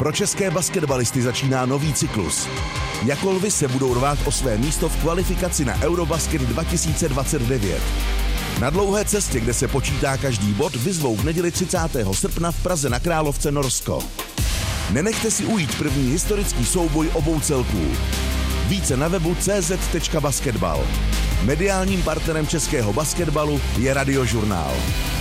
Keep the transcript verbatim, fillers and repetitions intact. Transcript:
Pro české basketbalisty začíná nový cyklus. Jako lvy se budou rvát o své místo v kvalifikaci na Eurobasket dva tisíce dvacet devět. Na dlouhé cestě, kde se počítá každý bod, vyzvou v neděli třicátého srpna v Praze na Královce Norsko. Nenechte si ujít první historický souboj obou celků. Více na webu c z tečka basketbal. Mediálním partnerem českého basketbalu je Radiožurnál.